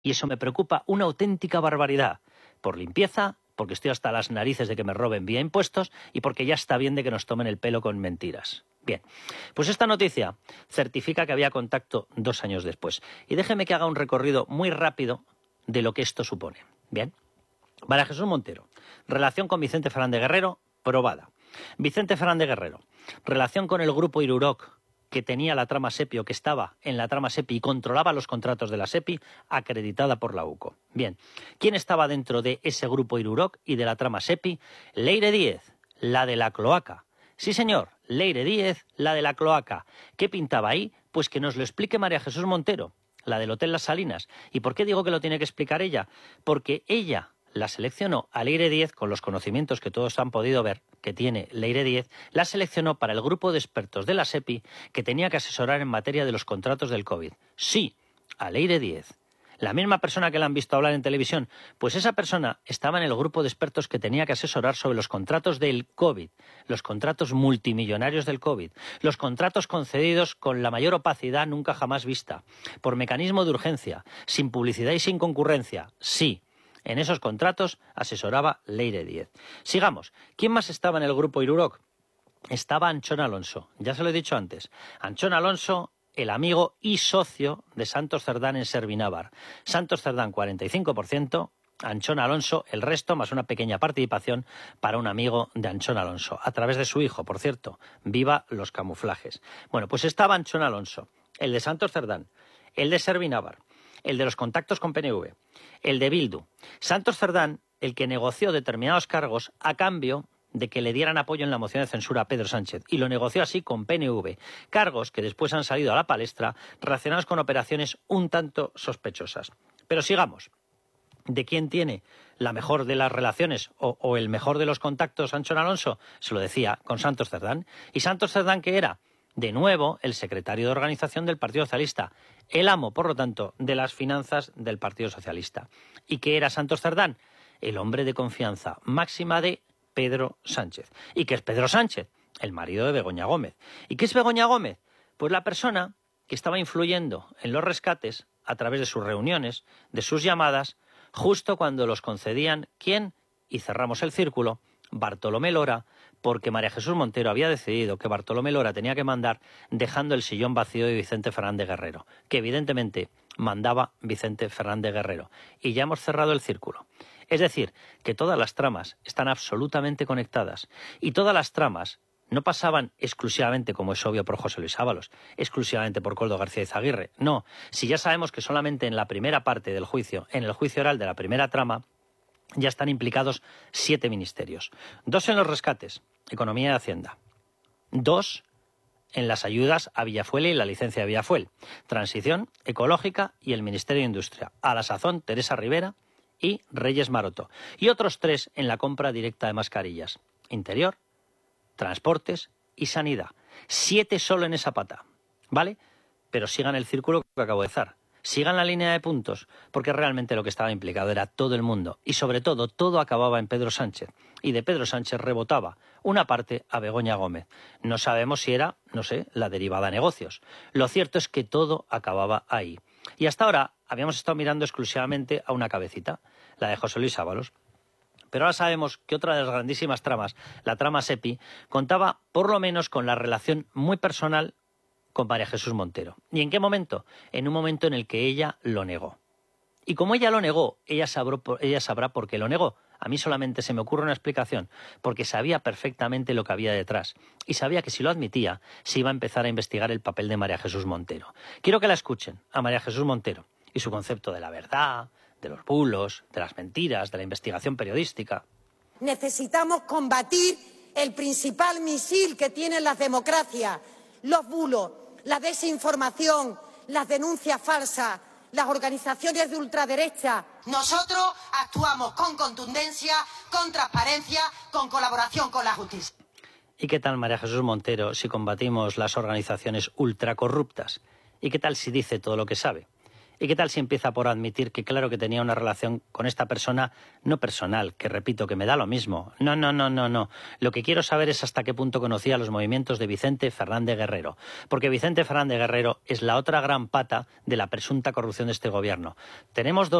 Y eso me preocupa una auténtica barbaridad. Por limpieza, porque estoy hasta las narices de que me roben vía impuestos y porque ya está bien de que nos tomen el pelo con mentiras. Bien, pues esta noticia certifica que había contacto 2 años después. Y déjeme que haga un recorrido muy rápido de lo que esto supone. Bien, María Jesús Montero, relación con Vicente Fernández Guerrero, probada. Vicente Fernández Guerrero, relación con el grupo Iruroc, que tenía la trama SEPI o que estaba en la trama SEPI y controlaba los contratos de la SEPI, acreditada por la UCO. Bien, ¿quién estaba dentro de ese grupo Iruroc y de la trama SEPI? Leire Díez, la de la cloaca. Sí, señor, Leire Díez, la de la cloaca. ¿Qué pintaba ahí? Pues que nos lo explique María Jesús Montero, la del Hotel Las Salinas. ¿Y por qué digo que lo tiene que explicar ella? Porque ella la seleccionó a Leire Díez, con los conocimientos que todos han podido ver que tiene Leire Díez, la seleccionó para el grupo de expertos de la SEPI que tenía que asesorar en materia de los contratos del COVID. Sí, a Leire Díez. La misma persona que la han visto hablar en televisión, pues esa persona estaba en el grupo de expertos que tenía que asesorar sobre los contratos del COVID, los contratos multimillonarios del COVID, los contratos concedidos con la mayor opacidad nunca jamás vista, por mecanismo de urgencia, sin publicidad y sin concurrencia. Sí. En esos contratos asesoraba Leire Díez. Sigamos. ¿Quién más estaba en el grupo Iruroc? Estaba Anchón Alonso. Ya se lo he dicho antes. Anchón Alonso, el amigo y socio de Santos Cerdán en Servinávar. Santos Cerdán 45%, Anchón Alonso el resto, más una pequeña participación para un amigo de Anchón Alonso, a través de su hijo, por cierto. Viva los camuflajes. Bueno, pues estaba Anchón Alonso, el de Santos Cerdán, el de Servinávar, el de los contactos con PNV, el de Bildu. Santos Cerdán, el que negoció determinados cargos a cambio de que le dieran apoyo en la moción de censura a Pedro Sánchez, y lo negoció así con PNV. Cargos que después han salido a la palestra relacionados con operaciones un tanto sospechosas. Pero sigamos. ¿De quién tiene la mejor de las relaciones o el mejor de los contactos Anchón Alonso? Se lo decía, con Santos Cerdán. ¿Y Santos Cerdán qué era? De nuevo, el secretario de organización del Partido Socialista, el amo, por lo tanto, de las finanzas del Partido Socialista. ¿Y qué era Santos Cerdán? El hombre de confianza máxima de Pedro Sánchez. ¿Y qué es Pedro Sánchez? El marido de Begoña Gómez. ¿Y qué es Begoña Gómez? Pues la persona que estaba influyendo en los rescates a través de sus reuniones, de sus llamadas, justo cuando los concedían, ¿quién? Y cerramos el círculo, Bartolomé Lora, porque María Jesús Montero había decidido que Bartolomé Lora tenía que mandar dejando el sillón vacío de Vicente Fernández Guerrero, que evidentemente mandaba Vicente Fernández Guerrero. Y ya hemos cerrado el círculo. Es decir, que todas las tramas están absolutamente conectadas y todas las tramas no pasaban exclusivamente, como es obvio, por José Luis Ábalos, exclusivamente por Koldo García Izaguirre. No, si ya sabemos que solamente en la primera parte del juicio, en el juicio oral de la primera trama, ya están implicados 7 ministerios. 2 en los rescates, Economía y Hacienda. 2 en las ayudas a Villafuel y la licencia de Villafuel. Transición ecológica y el Ministerio de Industria. A la sazón, Teresa Rivera y Reyes Maroto. Y otros 3 en la compra directa de mascarillas. Interior, transportes y sanidad. 7 solo en esa pata, ¿vale? Pero sigan el círculo que acabo de hacer. Sigan la línea de puntos, porque realmente lo que estaba implicado era todo el mundo. Y sobre todo, todo acababa en Pedro Sánchez. Y de Pedro Sánchez rebotaba una parte a Begoña Gómez. No sabemos si era, no sé, la derivada a negocios. Lo cierto es que todo acababa ahí. Y hasta ahora habíamos estado mirando exclusivamente a una cabecita, la de José Luis Ábalos. Pero ahora sabemos que otra de las grandísimas tramas, la trama SEPI, contaba por lo menos con la relación muy personal con María Jesús Montero. ¿Y en qué momento? En un momento en el que ella lo negó. Y como ella lo negó, ella sabrá por qué lo negó. A mí solamente se me ocurre una explicación, porque sabía perfectamente lo que había detrás. Y sabía que si lo admitía, se iba a empezar a investigar el papel de María Jesús Montero. Quiero que la escuchen, a María Jesús Montero, y su concepto de la verdad, de los bulos, de las mentiras, de la investigación periodística. Necesitamos combatir el principal misil que tienen las democracias, los bulos, la desinformación, las denuncias falsas, las organizaciones de ultraderecha. Nosotros actuamos con contundencia, con transparencia, con colaboración con la justicia. ¿Y qué tal, María Jesús Montero, si combatimos las organizaciones ultracorruptas? ¿Y qué tal si dice todo lo que sabe? ¿Y qué tal si empieza por admitir que claro que tenía una relación con esta persona no personal, que repito, que me da lo mismo? No. Lo que quiero saber es hasta qué punto conocía los movimientos de Vicente Fernández Guerrero. Porque Vicente Fernández Guerrero es la otra gran pata de la presunta corrupción de este gobierno. Tenemos